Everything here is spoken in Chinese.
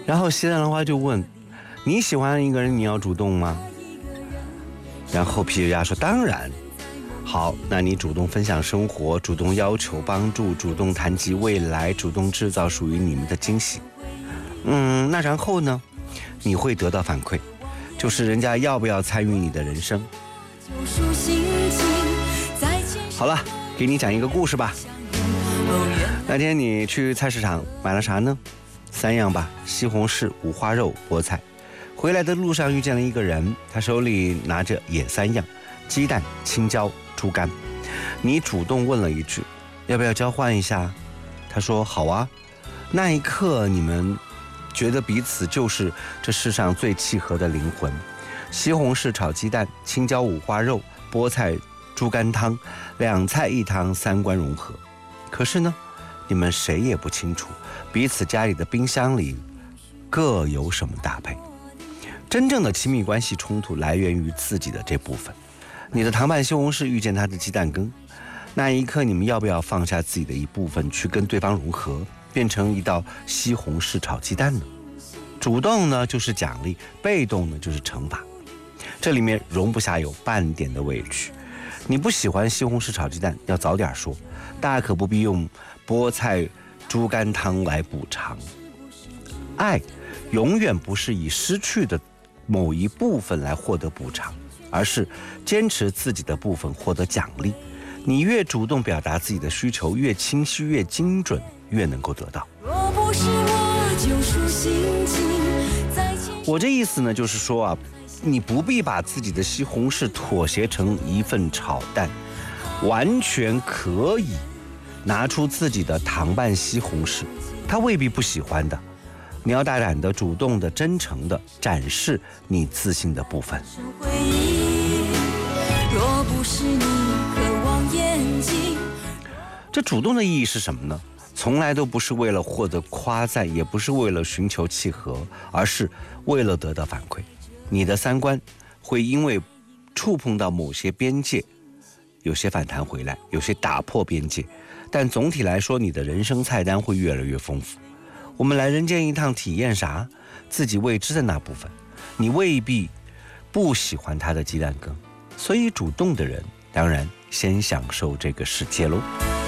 然后西兰花就问，你喜欢一个人你要主动吗？然后皮皮鸭说当然。好，那你主动分享生活，主动要求帮助，主动谈及未来，主动制造属于你们的惊喜。那然后呢？你会得到反馈，就是人家要不要参与你的人生。好了，给你讲一个故事吧。那天你去菜市场买了啥呢？3样吧，西红柿、五花肉、菠菜。回来的路上遇见了一个人，他手里拿着也3样，鸡蛋、青椒、猪肝。你主动问了一句，要不要交换一下？他说好啊。那一刻你们觉得彼此就是这世上最契合的灵魂。西红柿炒鸡蛋，青椒五花肉，菠菜猪肝汤，2菜1汤，3观融合。可是呢，你们谁也不清楚彼此家里的冰箱里各有什么搭配。真正的亲密关系冲突来源于自己的这部分。你的糖拌西红柿遇见他的鸡蛋羹，那一刻你们要不要放下自己的一部分去跟对方融合，变成一道西红柿炒鸡蛋呢？主动呢就是奖励，被动呢就是惩罚，这里面容不下有半点的委屈。你不喜欢西红柿炒鸡蛋，要早点说，大可不必用菠菜猪肝汤来补偿。爱永远不是以失去的某一部分来获得补偿，而是坚持自己的部分获得奖励。你越主动表达自己的需求，越清晰越精准，越能够得到。我这意思呢，就是说啊，你不必把自己的西红柿妥协成一份炒蛋，完全可以拿出自己的糖拌西红柿，他未必不喜欢的。你要大胆的、主动的、真诚的展示你自信的部分。若不是你渴望眼睛，这主动的意义是什么呢？从来都不是为了获得夸赞，也不是为了寻求契合，而是为了得到反馈。你的3观会因为触碰到某些边界，有些反弹回来，有些打破边界，但总体来说，你的人生菜单会越来越丰富。我们来人间一趟，体验啥？自己未知的那部分。你未必不喜欢他的鸡蛋羹，所以主动的人当然先享受这个世界喽。